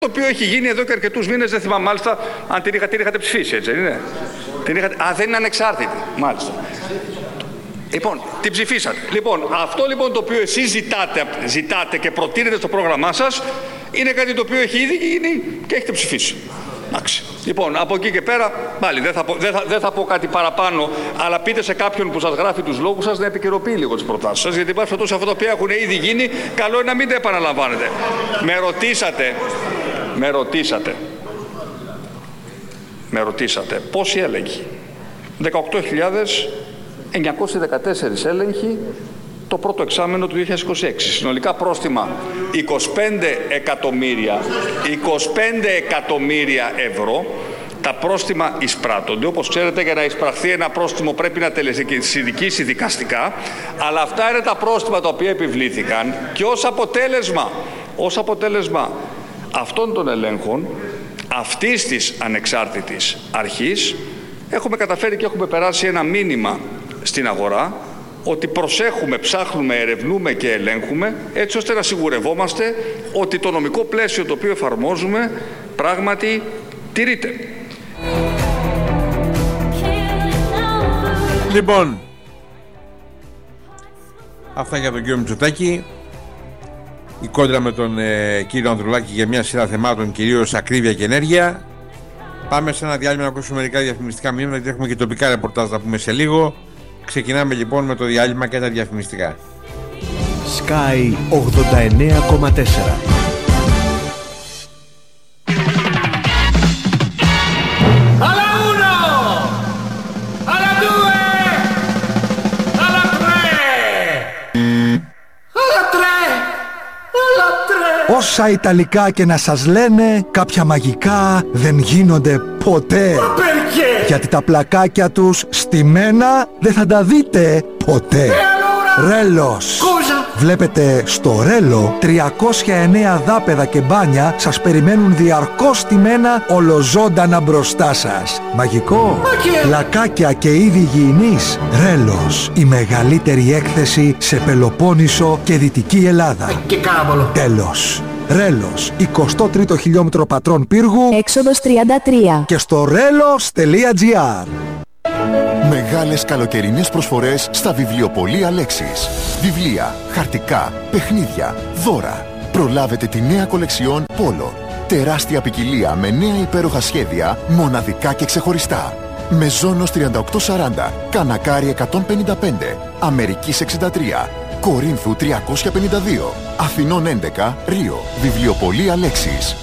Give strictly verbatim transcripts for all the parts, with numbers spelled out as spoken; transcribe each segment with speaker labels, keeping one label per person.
Speaker 1: Το οποίο έχει γίνει εδώ και αρκετούς μήνες, δεν θυμάμαι μάλιστα αν την, είχα, την είχατε ψηφίσει, έτσι, είναι. Την είχατε, α, δεν είναι ανεξάρτητη, μάλιστα. Λοιπόν, την ψηφίσατε. Λοιπόν, αυτό λοιπόν το οποίο εσείς ζητάτε, ζητάτε και προτείνετε στο πρόγραμμά σας, είναι κάτι το οποίο έχει ήδη γίνει και έχετε ψηφίσει. Εντάξει. Λοιπόν, από εκεί και πέρα, πάλι δεν θα, πω, δεν, θα, δεν θα πω κάτι παραπάνω, αλλά πείτε σε κάποιον που σας γράφει τους λόγους σας να επικαιροποιεί λίγο τις προτάσεις σας, γιατί υπάρχει αυτό αυτά τα οποία έχουν ήδη γίνει, καλό είναι να μην τα επαναλαμβάνετε. Με ρωτήσατε, με ρωτήσατε, με ρωτήσατε πόσοι έλεγχοι. δεκαοκτώ χιλιάδες εννιακόσιοι δεκατέσσερις έλεγχοι το πρώτο εξάμενο του δύο χιλιάδες είκοσι έξι. Συνολικά πρόστιμα είκοσι πέντε εκατομμύρια ευρώ. Τα πρόστιμα εισπράττονται. Όπως ξέρετε, για να εισπραχθεί ένα πρόστιμο πρέπει να τελεσυνδικήσει δικαστικά, αλλά αυτά είναι τα πρόστιμα τα οποία επιβλήθηκαν και ως αποτέλεσμα, ως αποτέλεσμα αυτών των ελέγχων, αυτής της ανεξάρτητης αρχής, έχουμε καταφέρει και έχουμε περάσει ένα μήνυμα στην αγορά ότι προσέχουμε, ψάχνουμε, ερευνούμε και ελέγχουμε έτσι ώστε να σιγουρευόμαστε ότι το νομικό πλαίσιο το οποίο εφαρμόζουμε πράγματι τηρείται.
Speaker 2: Λοιπόν, αυτά για τον κύριο Μητσοτάκη. Η κόντρα με τον ε, κύριο Ανδρουλάκη για μια σειρά θεμάτων, κυρίως ακρίβεια και ενέργεια. Πάμε σε ένα διάλειμμα να ακούσουμε μερικά διαφημιστικά μηνύματα, γιατί έχουμε και τοπικά ρεπορτάζ να πούμε σε λίγο. Ξεκινάμε λοιπόν με το διάλειμμα και τα διαφημιστικά.
Speaker 3: Sky ογδόντα εννέα κόμμα τέσσερα.
Speaker 4: Όσα Ιταλικά και να σας λένε, κάποια μαγικά δεν γίνονται ποτέ. Γιατί τα πλακάκια τους στημένα δεν θα τα δείτε ποτέ. Ρέλος. Βλέπετε, στο Ρέλο τριακόσια εννέα δάπεδα και μπάνια σας περιμένουν διαρκώς στημένα ολοζώντανα μπροστά σας. Μαγικό. Πλακάκια και είδη υγιεινής. Ρέλος. Η μεγαλύτερη έκθεση σε Πελοπόννησο και Δυτική Ελλάδα.
Speaker 5: Και κάβολο.
Speaker 4: Τέλος. Ρέλος, εικοστό τρίτο χιλιόμετρο Πατρών Πύργου,
Speaker 6: έξοδος τριάντα τρία.
Speaker 4: Και στο ρέλος τελεία τζι άρ.
Speaker 7: Μεγάλες καλοκαιρινές προσφορές στα βιβλιοπωλεία Λέξης. Βιβλία, χαρτικά, παιχνίδια, δώρα. Προλάβετε τη νέα κολεξιόν Πόλο. Τεράστια ποικιλία με νέα υπέροχα σχέδια, μοναδικά και ξεχωριστά. Μεζόνος τριάντα οκτώ σαράντα, Κανακάρι εκατόν πενήντα πέντε, Αμερικής εξήντα τρία, Κορίνθου τριακόσια πενήντα δύο, Αθηνών έντεκα, Ρίο. Βιβλιοπωλεία Λέξης.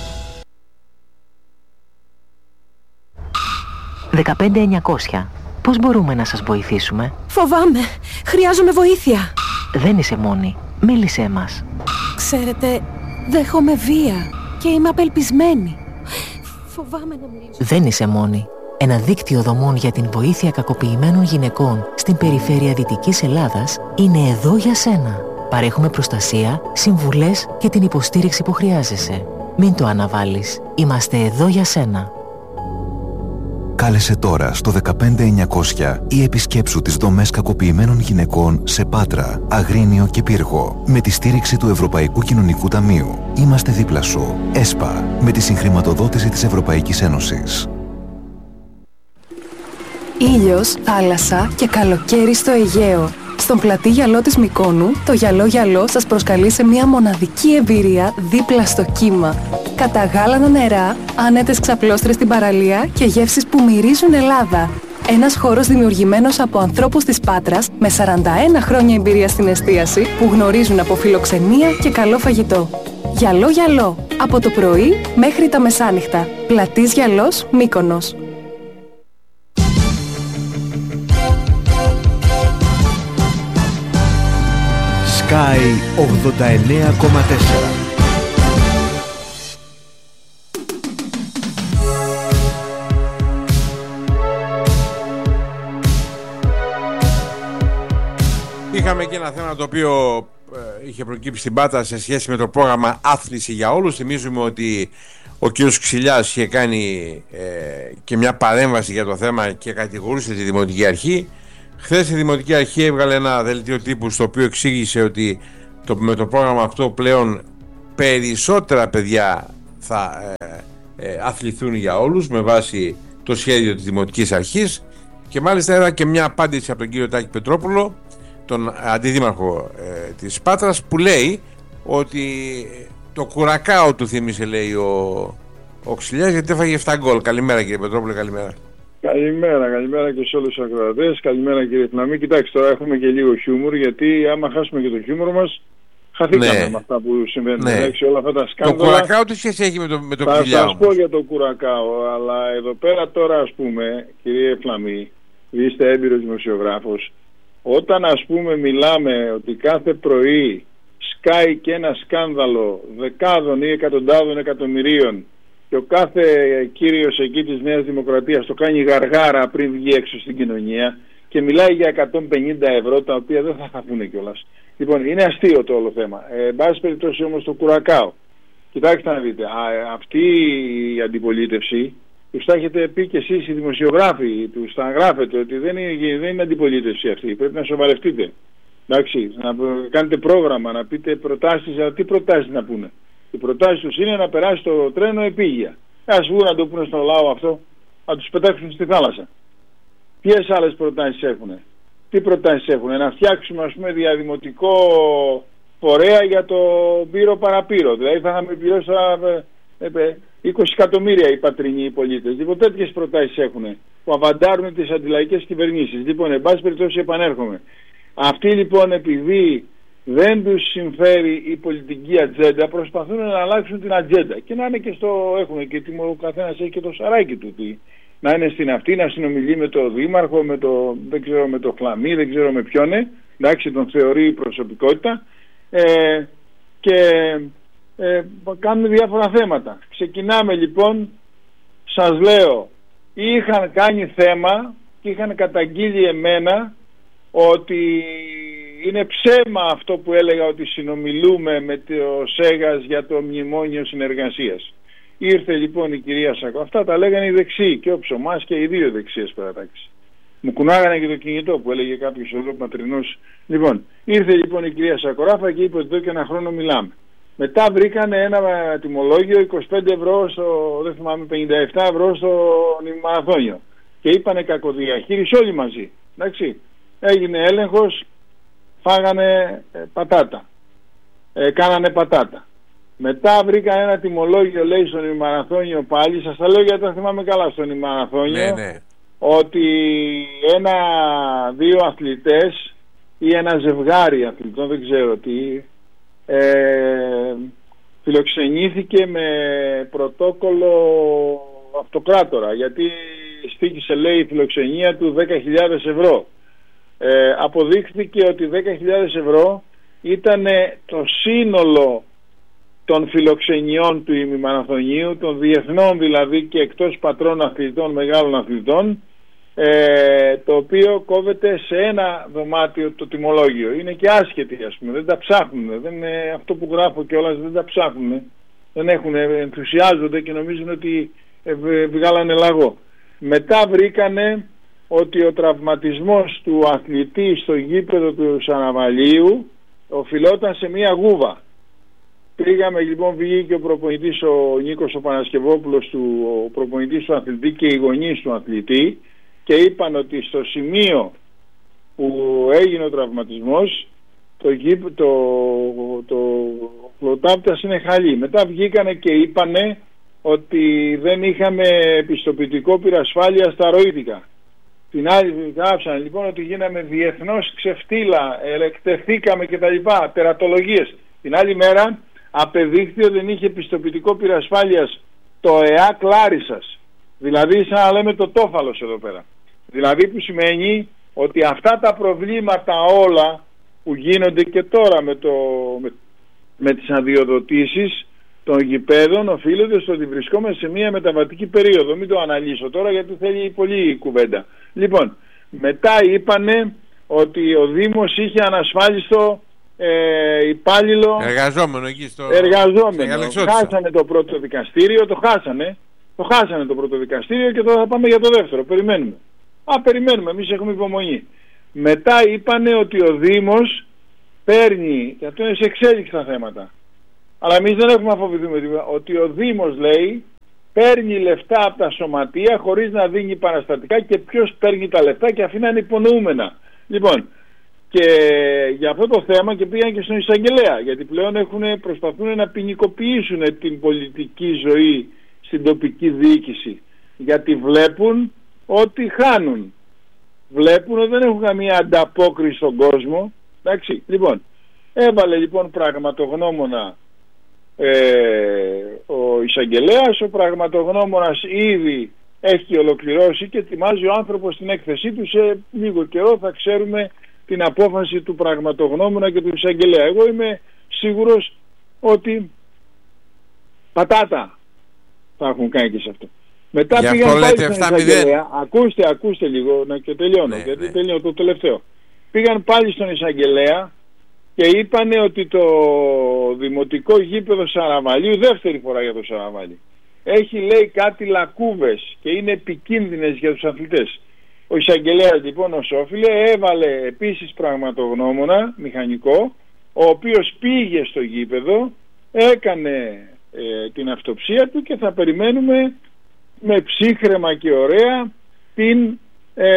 Speaker 8: δεκαπέντε εννιακόσια. Πώς μπορούμε να σας βοηθήσουμε?
Speaker 9: Φοβάμαι. Χρειάζομαι βοήθεια.
Speaker 8: Δεν είσαι μόνη. Μίλησέ μας.
Speaker 9: Ξέρετε, δέχομαι βία και είμαι απελπισμένη. Φοβάμαι να μιλήσω.
Speaker 8: Δεν είσαι μόνη. Ένα δίκτυο δομών για την βοήθεια κακοποιημένων γυναικών στην περιφέρεια Δυτικής Ελλάδας είναι εδώ για σένα. Παρέχουμε προστασία, συμβουλές και την υποστήριξη που χρειάζεσαι. Μην το αναβάλεις. Είμαστε εδώ για σένα.
Speaker 3: Κάλεσε τώρα στο δεκαπέντε εννιακόσια ή επισκέψου τις δομές κακοποιημένων γυναικών σε Πάτρα, Αγρίνιο και Πύργο με τη στήριξη του Ευρωπαϊκού Κοινωνικού Ταμείου. Είμαστε δίπλα σου. ΕΣΠΑ, με τη συγχρηματοδότηση της Ευρωπαϊκής Ένωσης.
Speaker 9: Ήλιος, θάλασσα και καλοκαίρι στο Αιγαίο. Στον πλατή γυαλό της Μυκόνου, το γυαλό γυαλό σας προσκαλεί σε μια μοναδική εμπειρία δίπλα στο κύμα. Καταγάλανα νερά, άνετες ξαπλώστρες στην παραλία και γεύσεις που μυρίζουν Ελλάδα. Ένας χώρος δημιουργημένος από ανθρώπους της Πάτρας με σαράντα ένα χρόνια εμπειρία στην εστίαση που γνωρίζουν από φιλοξενία και καλό φαγητό. Γυαλό γυαλό, από το πρωί μέχρι τα μεσάνυχτα. Πλατής γυαλός, Μύκονος.
Speaker 3: Sky ογδόντα εννέα κόμμα τέσσερα.
Speaker 2: Είχαμε και ένα θέμα το οποίο ε, είχε προκύψει στην Πάτρα σε σχέση με το πρόγραμμα Άθληση για Όλους. Θυμίζουμε ότι ο κύριος Ξυλιάς είχε κάνει ε, και μια παρέμβαση για το θέμα και κατηγορούσε τη Δημοτική Αρχή. Χθες η Δημοτική Αρχή έβγαλε ένα δελτίο τύπου στο οποίο εξήγησε ότι το, με το πρόγραμμα αυτό πλέον περισσότερα παιδιά θα ε, ε, αθληθούν για όλους με βάση το σχέδιο της Δημοτικής Αρχής, και μάλιστα era και μια απάντηση από τον κύριο Τάκη Πετρόπουλο, τον αντιδήμαρχο ε, της Πάτρας, που λέει ότι το κουρακάο του θύμισε, λέει, ο, ο Ξυλιάς, γιατί έφαγε επτά γκολ. Καλημέρα κύριε Πετρόπουλο, καλημέρα.
Speaker 5: Καλημέρα, καλημέρα και σε όλους τους ακροατές. Καλημέρα κύριε Φλαμή. Κοιτάξτε, τώρα έχουμε και λίγο χιούμορ, γιατί άμα χάσουμε και το χιούμορ μας, χαθήκαμε ναι. με αυτά που συμβαίνουν. Ναι. Εντάξει, όλα αυτά τα σκάνδαλα.
Speaker 2: Το κουρακάο τι σχέση έχει με το, με το
Speaker 5: θα
Speaker 2: Ξυλιά?
Speaker 5: Θα σας πω για το κουρακάο, αλλά εδώ πέρα τώρα, ας πούμε, κύριε Φλαμή, είστε έμπειρος δημοσιογράφος, όταν ας πούμε μιλάμε ότι κάθε πρωί σκάει και ένα σκάνδαλο δεκάδων ή εκατοντάδων εκατομμυρίων και ο κάθε κύριος εκεί της Νέας Δημοκρατίας το κάνει γαργάρα πριν βγει έξω στην κοινωνία και μιλάει για εκατόν πενήντα ευρώ, τα οποία δεν θα χαθούν κιόλας. Λοιπόν, είναι αστείο το όλο θέμα. Ε, εν πάση περιπτώσει όμως το κουρακάο, κοιτάξτε να δείτε, α, αυτή η αντιπολίτευση, τους τα έχετε πει και εσείς οι δημοσιογράφοι, τους τα γράφετε ότι δεν είναι, δεν είναι αντιπολίτευση αυτή, πρέπει να σοβαρευτείτε. Εντάξει, να κάνετε πρόγραμμα, να πείτε προτάσεις, αλλά τι προτάσεις να πούνε? Οι προτάσεις τους είναι να περάσει το τρένο επίγεια. Ας βγουν να το πούνε στον λαό αυτό, να τους πετάξουν στη θάλασσα. Ποιες άλλες προτάσεις έχουν? Τι προτάσεις έχουν? Να φτιάξουμε, ας πούμε, διαδημοτικό φορέα για το πύρο παραπύρο. Δηλαδή θα είχαμε πληρώσει είκοσι εκατομμύρια οι πατρινοί πολίτες. Λοιπόν, τέτοιες προτάσεις έχουν που αβαντάρουν τις αντιλαϊκές κυβερνήσεις. Λοιπόν, εν πάση περιπτώσει επανέρχομαι. Αυτοί λοιπόν, επειδή δεν τους συμφέρει η πολιτική ατζέντα, προσπαθούν να αλλάξουν την ατζέντα και να είναι και στο, έχουν και ο καθένας έχει και το σαράκι του, τι, να είναι στην αυτή, να συνομιλεί με το δήμαρχο, με το, δεν ξέρω, με το Χλαμί, δεν ξέρω με ποιον, εντάξει, τον θεωρεί προσωπικότητα, ε, και ε, κάνουν διάφορα θέματα. Ξεκινάμε λοιπόν, σας λέω, είχαν κάνει θέμα και είχαν καταγγείλει εμένα ότι είναι ψέμα αυτό που έλεγα, ότι συνομιλούμε με το ΣΕΓΑΣ για το μνημόνιο συνεργασίας. Ήρθε λοιπόν η κυρία Σακο, αυτά τα λέγανε οι δεξιοί και ο Ψωμάς και οι δύο δεξιές παρατάξεις. Μου κουνάγανε και το κινητό που έλεγε κάποιος εδώ πατρινός. Λοιπόν, ήρθε λοιπόν η κυρία Σακοράφα και είπε ότι εδώ και ένα χρόνο μιλάμε. Μετά βρήκανε ένα τιμολόγιο είκοσι πέντε ευρώ στο, δεν θυμάμαι, πενήντα επτά ευρώ στο μαραθώνιο. Και είπανε κακοδιαχείριση όλοι μαζί. Εντάξει. Έγινε έλεγχος, φάγανε ε, πατάτα. Ε, κάνανε πατάτα. Μετά βρήκα ένα τιμολόγιο, λέει, στον ημαραθώνιο πάλι, σας τα λέω γιατί τα θυμάμαι καλά, στον ημαραθώνιο, ναι, ναι, ότι ένα, δύο αθλητές ή ένα ζευγάρι αθλητών, δεν ξέρω τι, ε, φιλοξενήθηκε με πρωτόκολλο αυτοκράτορα, γιατί στοίχησε, λέει, η φιλοξενία του δέκα χιλιάδες ευρώ. Ε, αποδείχθηκε ότι δέκα χιλιάδες ευρώ ήταν το σύνολο των φιλοξενιών του ημιμαραθωνίου, των διεθνών δηλαδή και εκτός πατρών αθλητών, μεγάλων αθλητών, ε, το οποίο κόβεται σε ένα δωμάτιο το τιμολόγιο. Είναι και άσχετοι, ας πούμε, δεν τα ψάχνουν, δεν είναι αυτό που γράφω κιόλας, δεν τα ψάχνουν, δεν έχουν, ενθουσιάζονται και νομίζουν ότι ε, βγάλανε λαγό. Μετά βρήκανε ότι ο τραυματισμός του αθλητή στο γήπεδο του Σαναβαλίου οφειλόταν σε μία γούβα. Πήγαμε λοιπόν, βγήκε ο προπονητής, ο Νίκος ο Πανασκευόπουλος, του, ο προπονητής του αθλητή και οι γονείς του αθλητή, και είπαν ότι στο σημείο που έγινε ο τραυματισμός το, το, το πλωτάπτας είναι χαλή. Μετά βγήκανε και είπανε ότι δεν είχαμε πιστοποιητικό πυρασφάλειας στα ροήτικα. Την άλλη γράψανε λοιπόν ότι γίναμε διεθνώς ξεφτύλα, ελεκτεθήκαμε κτλ. Τερατολογίες. Την άλλη μέρα απεδείχθη ότι δεν είχε πιστοποιητικό πυρασφάλειας το ΕΑΚ Λάρισσας. Δηλαδή σαν να λέμε το τόφαλος εδώ πέρα. Δηλαδή που σημαίνει ότι αυτά τα προβλήματα όλα που γίνονται και τώρα με, το, με, με τις αδειοδοτήσεις των γηπέδων οφείλονται στο ότι βρισκόμαστε σε μια μεταβατική περίοδο. Μην το αναλύσω τώρα γιατί θέλει πολύ κουβέντα. Λοιπόν, μετά είπανε ότι ο Δήμος είχε ανασφάλιστο ε, υπάλληλο
Speaker 2: εργαζόμενο εκεί στο
Speaker 5: εργαζόμενο. Χάσανε το πρώτο δικαστήριο, το χάσανε. Το χάσανε το πρώτο δικαστήριο και τώρα θα πάμε για το δεύτερο. Περιμένουμε. Α, περιμένουμε, εμείς έχουμε υπομονή. Μετά είπανε ότι ο Δήμος παίρνει, και αυτό είναι σε εξέλιξη τα θέματα, Αλλά εμείς δεν έχουμε να φοβηθούμε τίποτα. Ότι ο Δήμος, λέει, παίρνει λεφτά από τα σωματεία χωρίς να δίνει παραστατικά, και ποιος παίρνει τα λεφτά και αφήνει υπονοούμενα. Λοιπόν, και για αυτό το θέμα και πήγαν και στον εισαγγελέα, γιατί πλέον έχουν, προσπαθούν να ποινικοποιήσουν την πολιτική ζωή στην τοπική διοίκηση, γιατί βλέπουν ότι χάνουν. Βλέπουν ότι δεν έχουν καμία ανταπόκριση στον κόσμο. Εντάξει, λοιπόν, έβαλε λοιπόν πραγματογνώμονα ε, ο εισαγγελέας. Ο πραγματογνώμονας ήδη έχει ολοκληρώσει και ετοιμάζει ο άνθρωπος την έκθεσή του. Σε λίγο καιρό θα ξέρουμε την απόφαση του πραγματογνώμονα και του εισαγγελέα. Εγώ είμαι σίγουρος ότι πατάτα θα έχουν κάνει και σε αυτό. Μετά
Speaker 2: για
Speaker 5: πήγαν
Speaker 2: αυτό
Speaker 5: πάλι
Speaker 2: λέτε
Speaker 5: στον εισαγγελέα. Ακούστε, ακούστε λίγο να και τελειώνω, ναι, γιατί ναι. τελειώνω το τελευταίο. Πήγαν πάλι στον εισαγγελέα και είπανε ότι το δημοτικό γήπεδο Σαραβαλίου, δεύτερη φορά για το Σαραβάλι, έχει, λέει, κάτι λακκούβες και είναι επικίνδυνες για τους αθλητές. Ο εισαγγελέας λοιπόν ως όφιλε έβαλε επίσης πραγματογνώμονα μηχανικό, ο οποίος πήγε στο γήπεδο, έκανε ε, την αυτοψία του και θα περιμένουμε με ψύχρεμα και ωραία την, ε,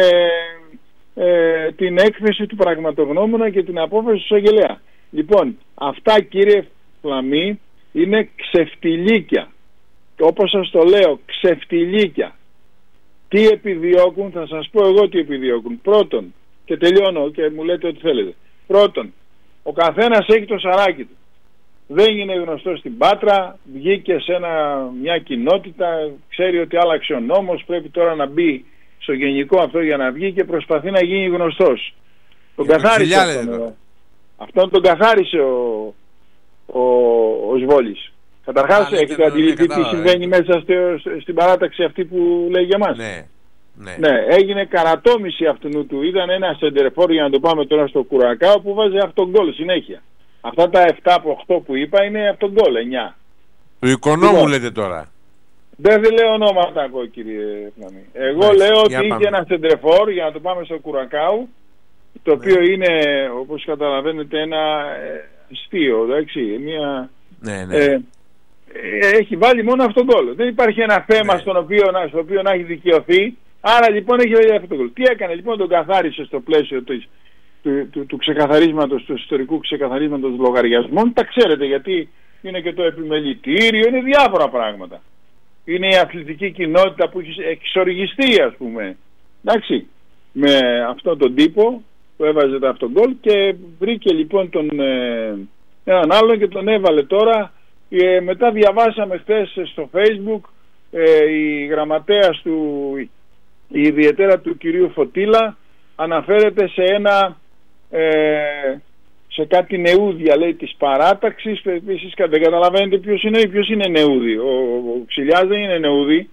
Speaker 5: ε, την έκθεση του πραγματογνώμονα και την απόφαση του εισαγγελέα. Λοιπόν, αυτά, κύριε Φλαμή, είναι ξεφτιλίκια. Όπως σας το λέω, ξεφτιλίκια. Τι επιδιώκουν, θα σας πω εγώ τι επιδιώκουν. Πρώτον, και τελειώνω και μου λέτε ό,τι θέλετε. Πρώτον, ο καθένας έχει το σαράκι του. Δεν είναι γνωστό στην Πάτρα, βγήκε σε ένα, μια κοινότητα, ξέρει ότι άλλαξε ο νόμος, πρέπει τώρα να μπει στο γενικό αυτό για να βγει και προσπαθεί να γίνει γνωστός. Τον καθάρισε αυτόν, αυτόν τον καθάρισε ο, ο, ο Σβόλης. Καταρχάς, έχετε αντιληφθεί τι συμβαίνει μέσα στη, στην παράταξη αυτή που λέει για μας.
Speaker 2: Ναι, ναι.
Speaker 5: ναι, έγινε καρατόμηση αυτού του. Ήταν ένα σεντερφόρ, για να το πάμε τώρα στο Κουρακάο, που βάζει αυτόν γκολ συνέχεια. Αυτά τα επτά από οκτώ που είπα είναι από τον γκολ, εννιά.
Speaker 2: Του οικονόμου λοιπόν, λέτε τώρα.
Speaker 5: Δεν λέω ονόματα εγώ, κύριε Φλαμή. Εγώ Μάλιστα, λέω ότι είχε ένα σεντρεφόρ, για να το πάμε στο Κουρακάου, το οποίο ναι. είναι, όπως καταλαβαίνετε, ένα αστείο, εντάξει, μια...
Speaker 2: Ναι, ναι.
Speaker 5: Ε, έχει βάλει μόνο αυτόν τον γκολ. Δεν υπάρχει ένα θέμα ναι. στον οποίο, στο οποίο να έχει δικαιωθεί. Άρα λοιπόν έχει βάλει αυτόν τον γκολ. Τι έκανε λοιπόν, τον καθάρισε στο πλαίσιο της, του, του, του ξεκαθαρίσματος, του ιστορικού ξεκαθαρίσματος λογαριασμών. Τα ξέρετε, γιατί είναι και το επιμελητήριο, είναι διάφορα πράγματα. Είναι η αθλητική κοινότητα που έχει εξοργιστεί, ας πούμε, εντάξει, με αυτόν τον τύπο που έβαζε αυτόν τον γκολ, και βρήκε λοιπόν τον, ε, έναν άλλον και τον έβαλε τώρα. Ε, μετά διαβάσαμε χθες στο Facebook ε, η γραμματέας του, η ιδιαίτερα του κυρίου Φωτήλα, αναφέρεται σε ένα ε, σε κάτι νεούδια, λέει, της παράταξης. Επίσης δεν καταλαβαίνετε ποιος είναι, ποιος είναι νεούδι. Ο, ο Ξυλιάς δεν είναι νεούδι.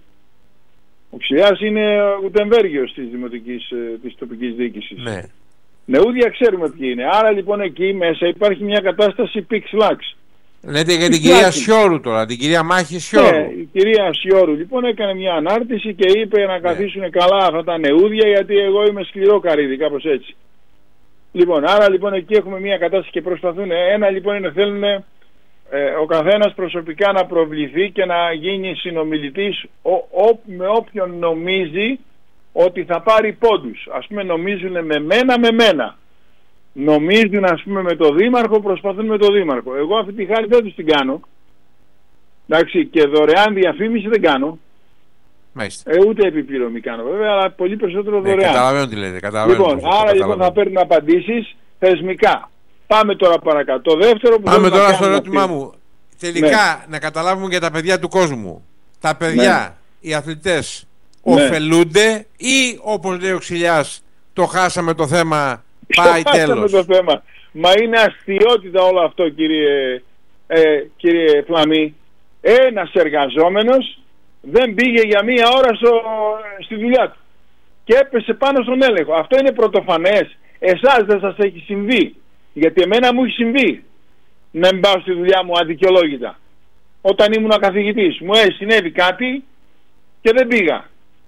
Speaker 5: Ο Ξυλιάς είναι ο Γουτεμβέργιος της δημοτικής, της τοπικής διοίκησης.
Speaker 2: Ναι.
Speaker 5: Νεούδια ξέρουμε ποιοι είναι. Άρα λοιπόν εκεί μέσα υπάρχει μια κατάσταση πιξ-λάξ.
Speaker 2: Λέτε για την κυρία Σιώρου τώρα, την κυρία Μάχη Σιώρου.
Speaker 5: Ναι, η κυρία Σιώρου λοιπόν έκανε μια ανάρτηση και είπε να καθίσουν ναι. καλά αυτά τα νεούδια, γιατί εγώ είμαι σκληρό καρύδι, κάπως έτσι. Λοιπόν, άρα λοιπόν εκεί έχουμε μια κατάσταση και προσπαθούν. Ένα λοιπόν είναι, θέλουν ε, ο καθένας προσωπικά να προβληθεί και να γίνει συνομιλητής ο, ο, με όποιον νομίζει ότι θα πάρει πόντους. Ας πούμε νομίζουν με μένα, με μένα. Νομίζουν, ας πούμε, με το δήμαρχο, προσπαθούν με το δήμαρχο. Εγώ αυτή τη χάρη δεν τους την κάνω. Εντάξει, και δωρεάν διαφήμιση δεν κάνω.
Speaker 2: Μάλιστα.
Speaker 5: Ε, ούτε επιπληρωμή κάνω βέβαια, αλλά πολύ περισσότερο δωρεάν.
Speaker 2: Ναι, καταλαβαίνω τι λέτε. Καταλαβαίνω
Speaker 5: λοιπόν, άρα καταλαβαίνω. Λοιπόν θα παίρνουν απαντήσεις θεσμικά. Πάμε τώρα παρακάτω. Το δεύτερο που
Speaker 2: Πάμε τώρα στο ερώτημά μου. Τελικά ναι. να καταλάβουμε για τα παιδιά του κόσμου. Τα παιδιά, ναι. οι αθλητές, ναι. ωφελούνται ή, όπως λέει ο Ξυλιάς, το χάσαμε το θέμα, πάει το τέλος.
Speaker 5: Το θέμα. Μα είναι αστιότητα όλο αυτό, κύριε, ε, κύριε Φλαμή. Ένας εργαζόμενος δεν πήγε για μία ώρα στο, στη δουλειά του και έπεσε πάνω στον έλεγχο. Αυτό είναι πρωτοφανές. Εσάς δεν σας έχει συμβεί? Γιατί εμένα μου έχει συμβεί να μην πάω στη δουλειά μου αδικαιολόγητα. Όταν ήμουν καθηγητής μου ε, συνέβη κάτι και δεν πήγα.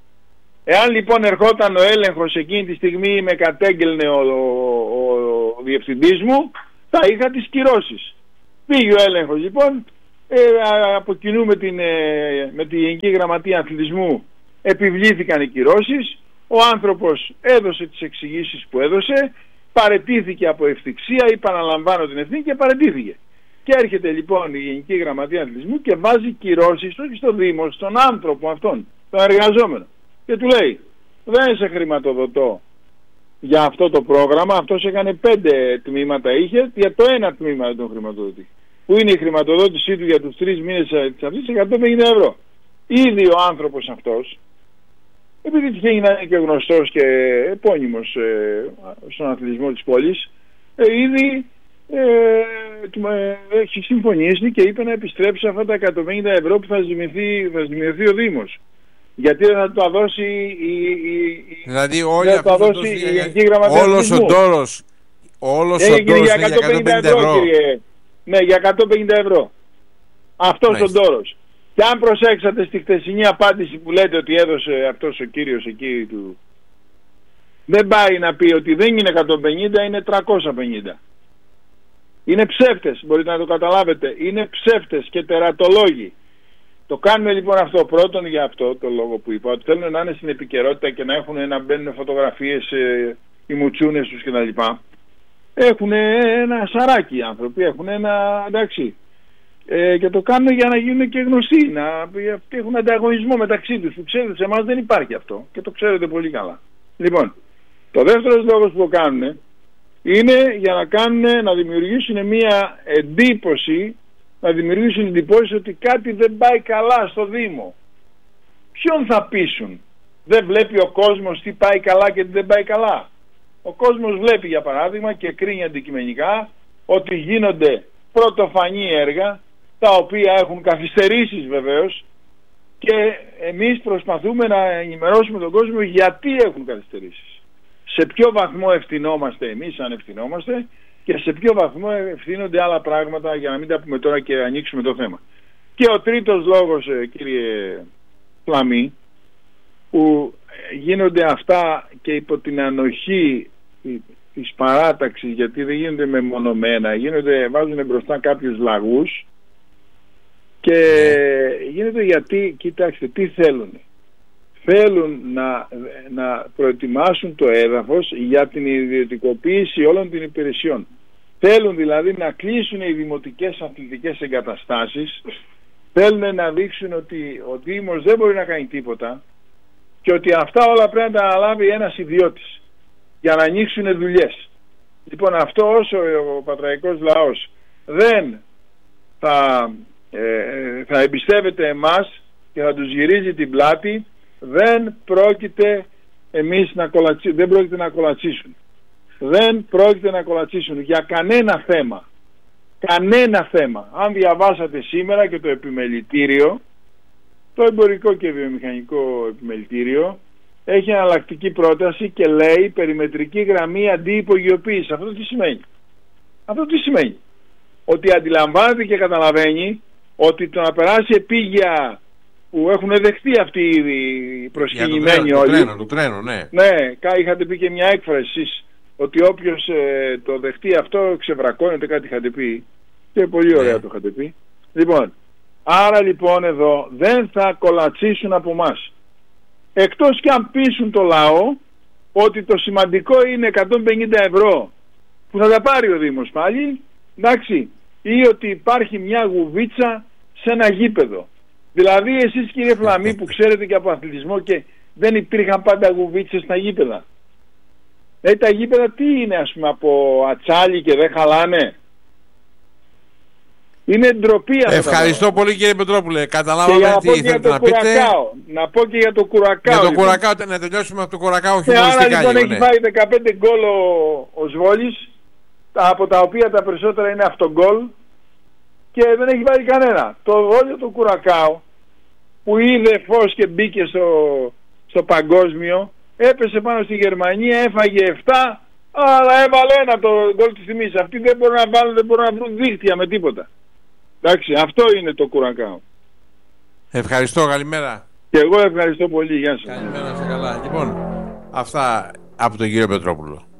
Speaker 5: Εάν λοιπόν ερχόταν ο έλεγχος εκείνη τη στιγμή, με κατέγγελνε ο, ο, ο, ο διευθυντής μου, θα είχα τις κυρώσεις. Πήγε ο έλεγχος λοιπόν, ε, από κοινού με την, ε, με τη Γενική Γραμματεία Αθλητισμού επιβλήθηκαν οι κυρώσεις. Ο άνθρωπος έδωσε τις εξηγήσεις που έδωσε, παραιτήθηκε από ευθυξία ή παραλαμβάνω την ευθύνη και παραιτήθηκε. Και έρχεται λοιπόν η Γενική Γραμματεία Αθλητισμού και βάζει κυρώσεις όχι στο Δήμο, στον άνθρωπο αυτόν, τον εργαζόμενο. Και του λέει, δεν σε χρηματοδοτώ για αυτό το πρόγραμμα, αυτός έκανε πέντε τμήματα είχε, για το ένα τμήμα δεν τον χρηματοδοτεί. Που είναι η χρηματοδότησή του για τους τρεις μήνες της αυτής εκατόν πενήντα ευρώ. Ήδη ο άνθρωπος αυτός, επειδή τυχαίνει να είναι και γνωστός και επώνυμος ε, στον αθλητισμό της πόλης, ε, ήδη ε, ε, έχει συμφωνήσει και είπε να επιστρέψει αυτά τα εκατόν πενήντα ευρώ που θα ζημιωθεί, θα ζημιωθεί ο Δήμος. Γιατί δεν θα το δώσει η, η, η,
Speaker 2: δηλαδή όλοι
Speaker 5: δεν θα δώσει η Γενική Γραμματεία
Speaker 2: όλος ο ντόρος όλος ο ντόρος είναι για εκατόν πενήντα ευρώ,
Speaker 5: κύριε. Ναι, για εκατόν πενήντα ευρώ αυτός ο ντόρος. Και αν προσέξατε στη χθεσινή απάντηση που λέτε ότι έδωσε αυτός ο κύριος εκεί του, δεν πάει να πει ότι δεν είναι εκατόν πενήντα, είναι τριακόσια πενήντα. Είναι ψεύτες, μπορείτε να το καταλάβετε. Είναι ψεύτες και τερατολόγοι. Το κάνουμε λοιπόν αυτό πρώτον για αυτό το λόγο που είπα, ότι θέλουν να είναι στην επικαιρότητα και να έχουν να μπαίνουν φωτογραφίες, ε, οι μουτσούνες τους κτλ. Έχουν ένα σαράκι οι άνθρωποι, έχουν ένα, εντάξει, ε, και το κάνουν για να γίνουν και γνωστοί, να έχουν ανταγωνισμό μεταξύ τους, που ξέρετε σε εμάς δεν υπάρχει αυτό και το ξέρετε πολύ καλά. Λοιπόν, το δεύτερο λόγος που το κάνουν είναι για να κάνουν, να δημιουργήσουν μια εντύπωση, να δημιουργήσουν εντυπώσεις ότι κάτι δεν πάει καλά στο Δήμο. Ποιον θα πείσουν? Δεν βλέπει ο κόσμος τι πάει καλά και τι δεν πάει καλά? Ο κόσμος βλέπει για παράδειγμα και κρίνει αντικειμενικά ότι γίνονται πρωτοφανή έργα τα οποία έχουν καθυστερήσεις βεβαίως και εμείς προσπαθούμε να ενημερώσουμε τον κόσμο γιατί έχουν καθυστερήσεις. Σε ποιο βαθμό ευθυνόμαστε εμείς, αν ευθυνόμαστε, και σε ποιο βαθμό ευθύνονται άλλα πράγματα, για να μην τα πούμε τώρα και ανοίξουμε το θέμα. Και ο τρίτος λόγος, κύριε Φλαμή, που γίνονται αυτά και υπό την ανοχή της παράταξης, γιατί δεν γίνονται μεμονωμένα, γίνονται, βάζουν μπροστά κάποιους λαγούς και γίνεται γιατί, κοιτάξτε, τι θέλουν. Θέλουν να, να προετοιμάσουν το έδαφος για την ιδιωτικοποίηση όλων των υπηρεσιών. Θέλουν δηλαδή να κλείσουν οι δημοτικές αθλητικές εγκαταστάσεις, θέλουν να δείξουν ότι ο Δήμος δεν μπορεί να κάνει τίποτα και ότι αυτά όλα πρέπει να τα αναλάβει ένας ιδιώτης για να ανοίξουν δουλειές. Λοιπόν, αυτό όσο ο πατραϊκός λαός δεν θα, ε, θα εμπιστεύεται εμάς και θα τους γυρίζει την πλάτη, δεν πρόκειται εμείς να κολατσίσουν, δεν πρόκειται να κολατσίσουν. Δεν πρόκειται να κολατσίσουν για κανένα θέμα. Κανένα θέμα. Αν διαβάσατε σήμερα και το επιμελητήριο, το εμπορικό και βιομηχανικό επιμελητήριο έχει εναλλακτική πρόταση και λέει περιμετρική γραμμή αντί υπογειοποίηση. Αυτό τι σημαίνει? Αυτό τι σημαίνει? Ότι αντιλαμβάνεται και καταλαβαίνει ότι το να περάσει επίγεια που έχουν δεχτεί αυτοί οι προσκυνημένοι όλοι.
Speaker 2: Το τρένο, το τρένο, ναι.
Speaker 5: Ναι, είχατε πει και μια έκφραση ότι όποιος ε, το δεχτεί αυτό ξεβρακώνεται, κάτι είχατε πει. Και πολύ ωραία, ναι, το είχατε πει. Λοιπόν, άρα λοιπόν εδώ δεν θα κολατσίσουν από μας. Εκτός και αν πείσουν το λαό ότι το σημαντικό είναι εκατόν πενήντα ευρώ που θα τα πάρει ο Δήμος πάλι, εντάξει, ή ότι υπάρχει μια γουβίτσα σε ένα γήπεδο. Δηλαδή εσείς κύριε Φλαμή που ξέρετε και από αθλητισμό και δεν υπήρχαν πάντα γουβίτσες στα γήπεδα. Ε, τα γήπεδα τι είναι, ας πούμε, από ατσάλι και δεν χαλάνε? Είναι ντροπή αυτό.
Speaker 2: Ευχαριστώ πολύ κύριε Πετρόπουλε. Καταλάβαμε τι θέλετε να πείτε.
Speaker 5: Να πω και για το Κουρακάο.
Speaker 2: Για το
Speaker 5: λοιπόν.
Speaker 2: Κουρακάο, να τελειώσουμε από το Κουρακάο
Speaker 5: χειμωνιστικά. Άρα λοιπόν έχει φάει δεκαπέντε γκολ ο, ο Σβόλης, από τα οποία τα περισσότερα είναι αυτογκολ και δεν έχει βάλει κανένα. Το όλιο το Κουρακάο που είδε φως και μπήκε στο, στο παγκόσμιο, έπεσε πάνω στη Γερμανία, έφαγε επτά, αλλά έβαλε ένα το γκολ της τιμής. Αυτοί δεν μπορούν να βάλουν, δεν μπορούν να βρουν δίχτυα με τίποτα. Εντάξει, αυτό είναι το Κουρακάο.
Speaker 2: Ευχαριστώ, καλημέρα.
Speaker 5: Και εγώ ευχαριστώ πολύ, γεια σας.
Speaker 2: Καλημέρα, σε καλά. Λοιπόν, αυτά από τον κύριο Πετρόπουλο.